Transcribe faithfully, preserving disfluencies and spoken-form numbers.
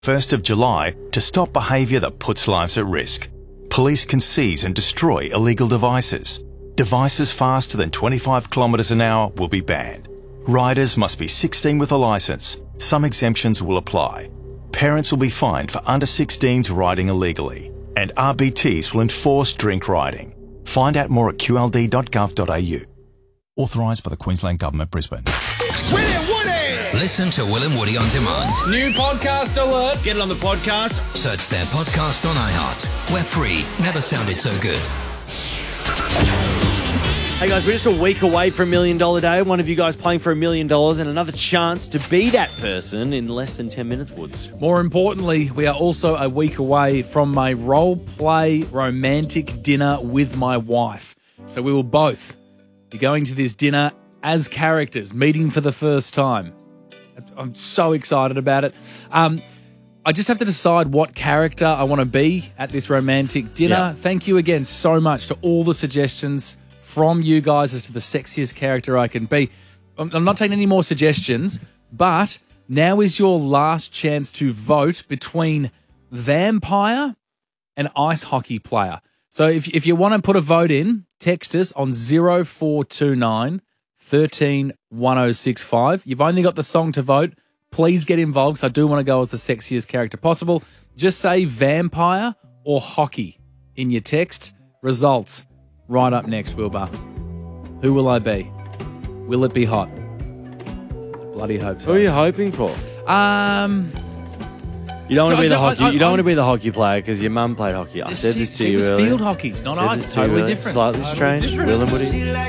first of July to stop behaviour that puts lives at risk. Police can seize and destroy illegal devices. Devices faster than twenty-five kilometres an hour will be banned. Riders must be sixteen with a licence. Some exemptions will apply. Parents will be fined for under sixteens riding illegally. And R B Ts will enforce drink riding. Find out more at q l d dot gov dot a u. Authorised by the Queensland Government, Brisbane. William Woody! Listen to Will and Woody on demand. New podcast alert. Get it on the podcast. Search their podcast on iHeart. We're free. Never sounded so good. Hey guys, we're just a week away from Million Dollar Day. One of you guys playing for a million dollars and another chance to be that person in less than ten minutes, Woods. More importantly, we are also a week away from my role play romantic dinner with my wife. So we will both be going to this dinner as characters, meeting for the first time. I'm so excited about it. Um, I just have to decide what character I want to be at this romantic dinner. Yeah. Thank you again so much to all the suggestions from you guys as to the sexiest character I can be. I'm I'm not taking any more suggestions, but now is your last chance to vote between vampire and ice hockey player. So if, if you want to put a vote in, text us on zero four two nine, one three, one oh six five. You've only got the song to vote. Please get involved because I do want to go as the sexiest character possible. Just say vampire or hockey in your text. Results right up next, Wilbur. Who will I be? Will it be hot? Bloody hope so. Who are you hoping for? Um, You don't want So to be I the don't- hockey. I- You don't I- want to be the hockey player because your mum played hockey. I said she- this to it you was earlier. field hockey. It's not Said ice. this It's to you totally earlier. different. Slightly Totally strange. different. Will and Woody.